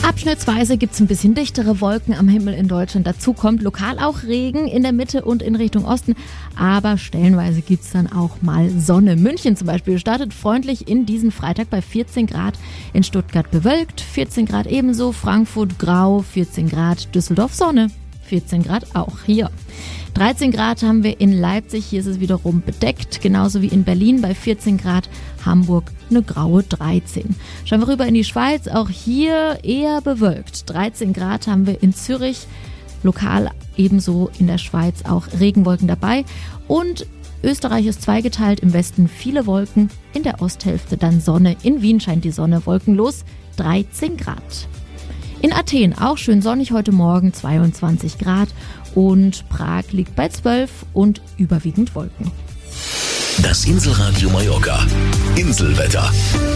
Abschnittsweise gibt es ein bisschen dichtere Wolken am Himmel in Deutschland. Dazu kommt lokal auch Regen in der Mitte und in Richtung Osten. Aber stellenweise gibt es dann auch mal Sonne. München zum Beispiel startet freundlich in diesen Freitag bei 14 Grad. In Stuttgart bewölkt, 14 Grad ebenso. Frankfurt grau, 14 Grad. Düsseldorf Sonne, 14 Grad auch hier. 13 Grad haben wir in Leipzig, hier ist es wiederum bedeckt, genauso wie in Berlin bei 14 Grad, Hamburg eine graue 13. Schauen wir rüber in die Schweiz, auch hier eher bewölkt. 13 Grad haben wir in Zürich, lokal ebenso in der Schweiz auch Regenwolken dabei. Und Österreich ist zweigeteilt, im Westen viele Wolken, in der Osthälfte dann Sonne. In Wien scheint die Sonne wolkenlos, 13 Grad. In Athen auch schön sonnig heute Morgen, 22 Grad. Und Prag liegt bei 12 und überwiegend Wolken. Das Inselradio Mallorca. Inselwetter.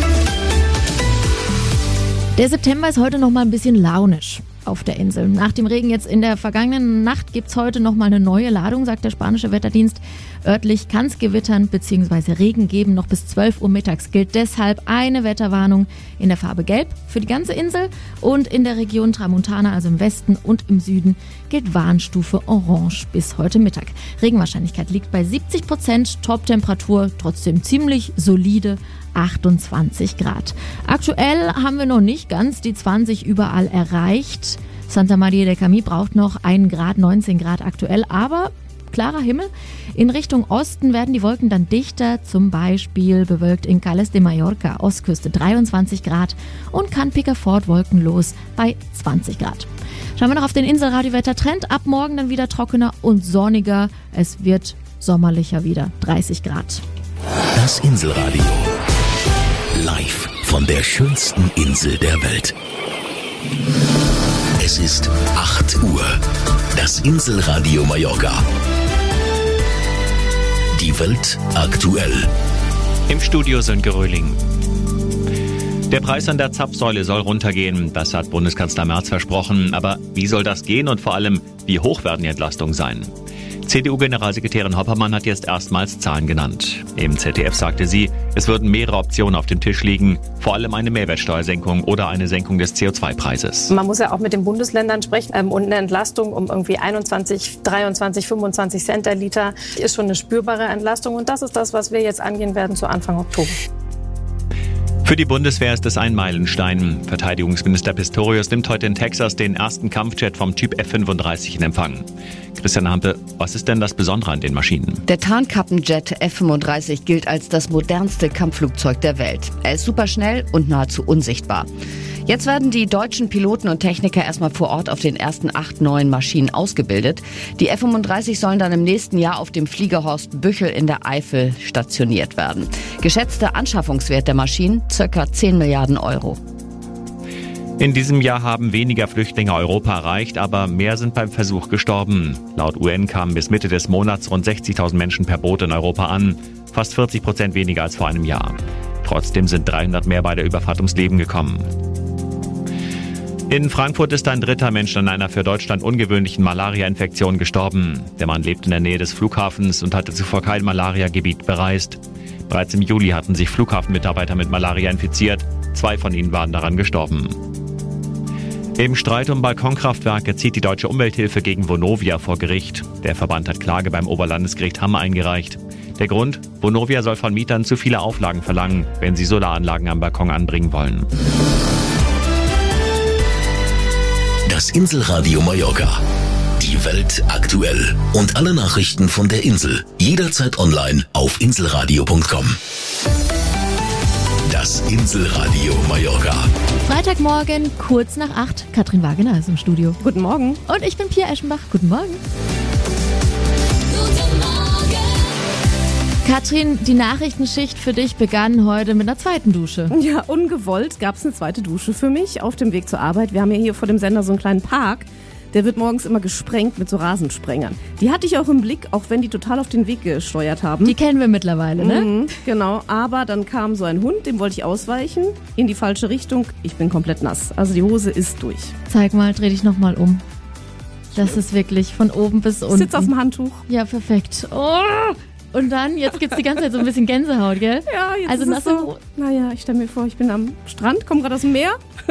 Der September ist heute noch mal ein bisschen launisch auf der Insel. Nach dem Regen jetzt in der vergangenen Nacht gibt es heute noch mal eine neue Ladung, sagt der spanische Wetterdienst. Örtlich kann es Gewittern bzw. Regen geben. Noch bis 12 Uhr mittags gilt deshalb eine Wetterwarnung in der Farbe Gelb für die ganze Insel. Und in der Region Tramontana, also im Westen und im Süden, gilt Warnstufe Orange bis heute Mittag. Regenwahrscheinlichkeit liegt bei 70%, Toptemperatur trotzdem ziemlich solide, 28 Grad. Aktuell haben wir noch nicht ganz die 20 überall erreicht. Santa Maria del Camí braucht noch 1 Grad, 19 Grad aktuell, aber klarer Himmel. In Richtung Osten werden die Wolken dann dichter, zum Beispiel bewölkt in Cales de Mallorca, Ostküste 23 Grad und Can Picafort wolkenlos bei 20 Grad. Schauen wir noch auf den Inselradio-Wettertrend. Ab morgen dann wieder trockener und sonniger. Es wird sommerlicher wieder, 30 Grad. Das Inselradio. Live von der schönsten Insel der Welt. Es ist 8 Uhr. Das Inselradio Mallorca. Die Welt aktuell. Im Studio Sönke Röhling. Der Preis an der Zapfsäule soll runtergehen. Das hat Bundeskanzler Merz versprochen. Aber wie soll das gehen und vor allem, wie hoch werden die Entlastungen sein? CDU-Generalsekretärin Hoppermann hat jetzt erstmals Zahlen genannt. Im ZDF sagte sie, es würden mehrere Optionen auf dem Tisch liegen, vor allem eine Mehrwertsteuersenkung oder eine Senkung des CO2-Preises. Man muss ja auch mit den Bundesländern sprechen und eine Entlastung um irgendwie 21, 23, 25 Cent der Liter ist schon eine spürbare Entlastung und das ist das, was wir jetzt angehen werden zu Anfang Oktober. Für die Bundeswehr ist es ein Meilenstein. Verteidigungsminister Pistorius nimmt heute in Texas den ersten Kampfjet vom Typ F-35 in Empfang. Christian Hampe, was ist denn das Besondere an den Maschinen? Der Tarnkappenjet F-35 gilt als das modernste Kampfflugzeug der Welt. Er ist superschnell und nahezu unsichtbar. Jetzt werden die deutschen Piloten und Techniker erstmal vor Ort auf den ersten 8 neuen Maschinen ausgebildet. Die F-35 sollen dann im nächsten Jahr auf dem Flieger Horst Büchel in der Eifel stationiert werden. Geschätzter Anschaffungswert der Maschinen ca. 10 Milliarden Euro. In diesem Jahr haben weniger Flüchtlinge Europa erreicht, aber mehr sind beim Versuch gestorben. Laut UN kamen bis Mitte des Monats rund 60.000 Menschen per Boot in Europa an, fast 40% weniger als vor einem Jahr. Trotzdem sind 300 mehr bei der Überfahrt ums Leben gekommen. In Frankfurt ist ein 3. Mensch an einer für Deutschland ungewöhnlichen Malaria-Infektion gestorben. Der Mann lebt in der Nähe des Flughafens und hatte zuvor kein Malaria-Gebiet bereist. Bereits im Juli hatten sich Flughafenmitarbeiter mit Malaria infiziert. 2 von ihnen waren daran gestorben. Im Streit um Balkonkraftwerke zieht die Deutsche Umwelthilfe gegen Vonovia vor Gericht. Der Verband hat Klage beim Oberlandesgericht Hamm eingereicht. Der Grund? Vonovia soll von Mietern zu viele Auflagen verlangen, wenn sie Solaranlagen am Balkon anbringen wollen. Das Inselradio Mallorca. Die Welt aktuell. Und alle Nachrichten von der Insel. Jederzeit online auf inselradio.com. Das Inselradio Mallorca. Freitagmorgen, kurz nach 8. Katrin Wagener ist im Studio. Guten Morgen. Und ich bin Pia Eschenbach. Guten Morgen. Guten Morgen. Katrin, die Nachrichtenschicht für dich begann heute mit einer zweiten Dusche. Ja, ungewollt gab es eine zweite Dusche für mich auf dem Weg zur Arbeit. Wir haben ja hier vor dem Sender so einen kleinen Park. Der wird morgens immer gesprengt mit so Rasensprengern. Die hatte ich auch im Blick, auch wenn die total auf den Weg gesteuert haben. Die kennen wir mittlerweile, ne? Mhm, genau, aber dann kam so ein Hund, dem wollte ich ausweichen, in die falsche Richtung. Ich bin komplett nass, also die Hose ist durch. Zeig mal, dreh dich nochmal um. Das ist wirklich von oben bis unten. Sitz auf dem Handtuch. Ja, perfekt. Oh! Und dann, jetzt gibt's die ganze Zeit so ein bisschen Gänsehaut, gell? Ja, jetzt also ist es so. Naja, ich stelle mir vor, ich bin am Strand, komme gerade aus dem Meer.